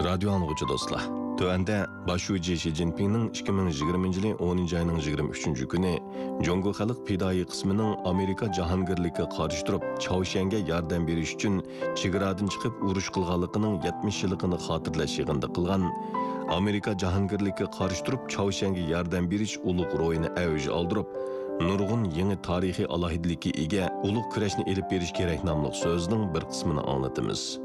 Radyo anlıqçı dostlar. Tövəndə başçı Xi Jinping'nin 2020 yılı 10 ayının 23 günü Jongo Xalq Pidai qismining Amerika jahongirlikka qarshi turib Chaushanga yordam berish uchun chegaradan chiqib urush qilganligining 70 yilligini xotirlash yig'inida qilgan Amerika jahongirlikka qarshi turib Chaushanga yordam berish ulug' ro'yini avj oldirib nurg'un yangi tarixiy alohidlikka ega ulug' kurashni elib berish kerak nomli so'zning bir qismini anglatamiz.